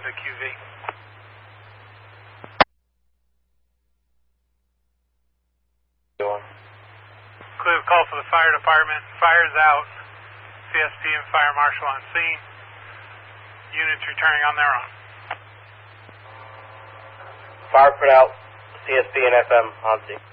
to QV. Clear the call for the fire department. Fire's out. CSP and fire marshal on scene. Units returning on their own. Fire put out. CSP and FM on scene.